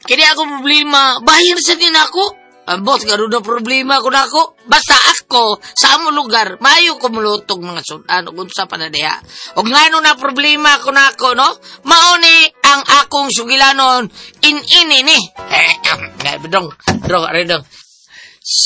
Kini ako problema, bayar sa din ako. Boss, gano'n na problema ko na ako. Basta ako, sa among lugar, mayo ko mulutog mga sudan, kung sa panadaya. O nga na problema ko na ako, no? Mauni ang akong sugilanon, in-ini ni. Dong,